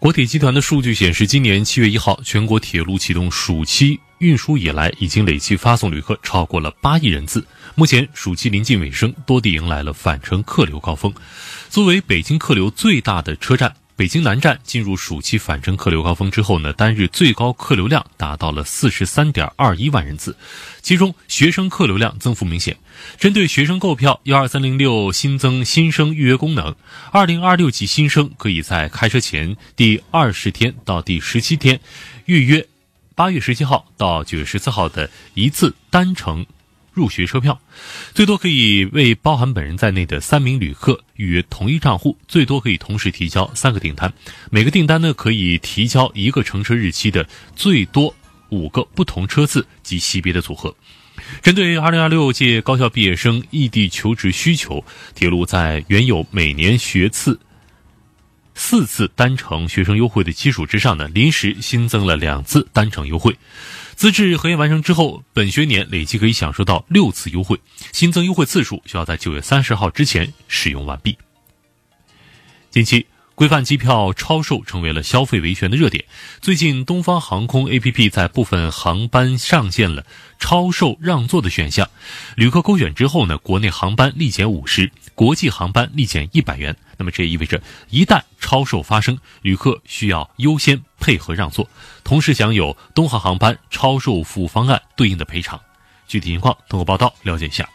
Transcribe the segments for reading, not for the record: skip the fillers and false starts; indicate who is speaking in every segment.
Speaker 1: 国铁集团的数据显示，今年7月1号，全国铁路启动暑期运输以来，已经累计发送旅客超过了8亿人次。目前暑期临近尾声，多地迎来了返程客流高峰。作为北京客流最大的车站，北京南站进入暑期返程客流高峰之后呢，单日最高客流量达到了 43.21 万人次，其中学生客流量增幅明显。针对学生购票，12306新增新生预约功能，2026级新生可以在开车前第20天到第17天预约8月17号到9月14号的一次单程入学车票，最多可以为包含本人在内的3名旅客预约同一账户，最多可以同时提交3个订单，每个订单呢可以提交一个乘车日期的最多5个不同车次及级别的组合。针对2026届高校毕业生异地求职需求，铁路在原有每年学次4次单程学生优惠的基础之上呢，临时新增了2次单程优惠。资质核验完成之后，本学年累计可以享受到6次优惠，新增优惠次数需要在9月30号之前使用完毕。近期规范机票超售成为了消费维权的热点。最近东方航空 APP 在部分航班上线了超售让座的选项，旅客勾选之后呢，国内航班立减50，国际航班立减100元。那么这也意味着一旦超售发生，旅客需要优先配合让座，同时享有东航航班超售服务方案对应的赔偿。具体情况通过报道了解一下。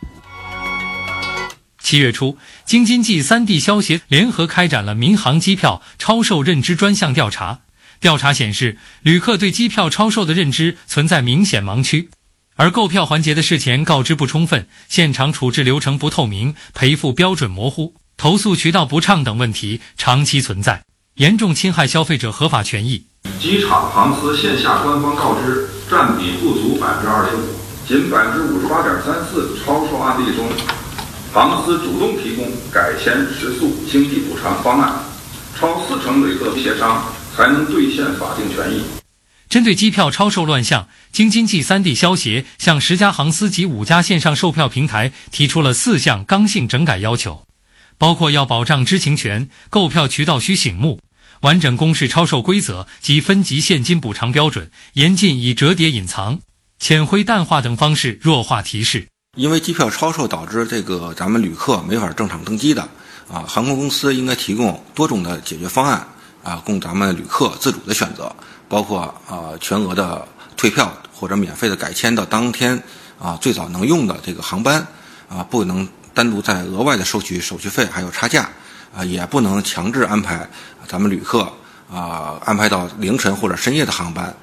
Speaker 2: 7月初，京津冀3地消协联合开展了民航机票超售认知专项调查。调查显示，旅客对机票超售的认知存在明显盲区，而购票环节的事前告知不充分，现场处置流程不透明，赔付标准模糊，投诉渠道不畅等问题长期存在，严重侵害消费者合法权益。
Speaker 3: 机场航司线下官方告知占比不足 25%， 仅 58.34% 超售案例中，航司主动提供改签食宿经济补偿方案，超40%旅客协商才能兑现法定权益。
Speaker 2: 针对机票超售乱象，京津冀3地消协向10家航司及5家线上售票平台提出了4项刚性整改要求，包括要保障知情权，购票渠道需醒目，完整公示超售规则及分级现金补偿标准，严禁以折叠隐藏、浅灰淡化等方式弱化提示。
Speaker 4: 因为机票超售导致咱们旅客没法正常登机的航空公司应该提供多种的解决方案供咱们旅客自主的选择，包括全额的退票或者免费的改签到当天最早能用的这个航班不能单独再额外的收取手续费还有差价也不能强制安排咱们旅客安排到凌晨或者深夜的航班。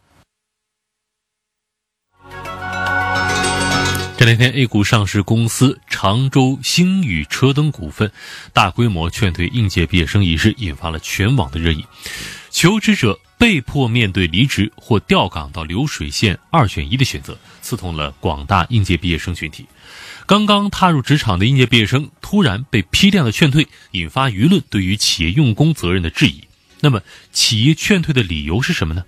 Speaker 1: 这两天 A 股上市公司常州星宇车灯股份大规模劝退应届毕业生一事引发了全网的热议，求职者被迫面对离职或调岗到流水线2选1的选择，刺痛了广大应届毕业生群体。刚刚踏入职场的应届毕业生突然被批量的劝退，引发舆论对于企业用工责任的质疑。那么企业劝退的理由是什么呢？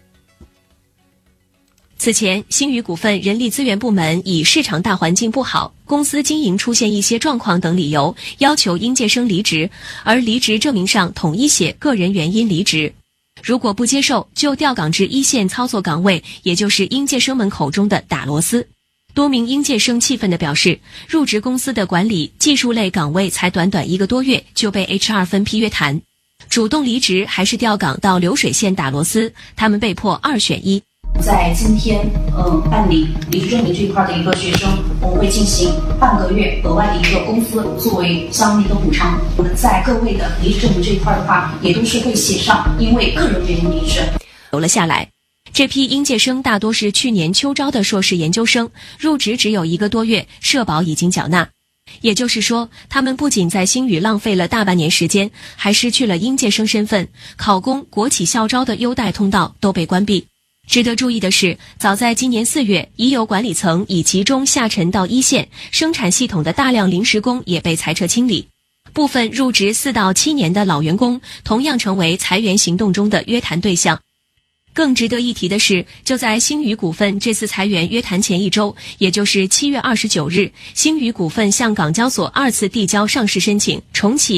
Speaker 5: 此前，星宇股份人力资源部门以市场大环境不好、公司经营出现一些状况等理由，要求应届生离职，而离职证明上统一写个人原因离职。如果不接受，就调岗至一线操作岗位，也就是应届生们口中的打螺丝。多名应届生气愤地表示，入职公司的管理、技术类岗位才短短1个多月就被 HR 分批约谈，主动离职还是调岗到流水线打螺丝，他们被迫2选1。
Speaker 6: 在今天办理离职证明这一块的一个学生，我们会进行半个月额外的一个工资作为相应的一个补偿。我们在各位的离职证明这一块的话，也都是会写上因为个人原因离职
Speaker 5: 留了下来。这批应届生大多是去年秋招的硕士研究生，入职只有1个多月，社保已经缴纳。也就是说，他们不仅在星宇浪费了大半年时间，还失去了应届生身份，考公、国企校招的优待通道都被关闭。值得注意的是，早在今年4月，已有管理层已集中下沉到一线，生产系统的大量临时工也被裁撤清理。部分入职4到7年的老员工同样成为裁员行动中的约谈对象。更值得一提的是，就在星宇股份这次裁员约谈前1周，也就是7月29日，星宇股份向港交所2次递交上市申请，重启